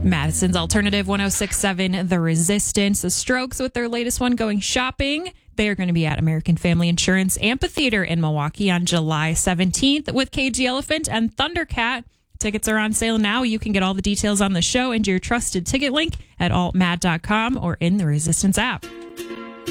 Madison's Alternative 106.7, The Resistance. The Strokes with their latest one, Going Shopping. They are going to be at American Family Insurance Amphitheater in Milwaukee on July 17th with Cage the Elephant and Thundercat. Tickets are on sale now. You can get all the details on the show and your trusted ticket link at altmad.com or in the Resistance app.